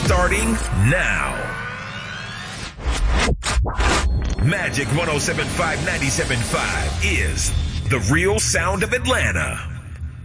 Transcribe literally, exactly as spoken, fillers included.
starting now. Magic one oh seven point five, ninety-seven point five is the real sound of Atlanta.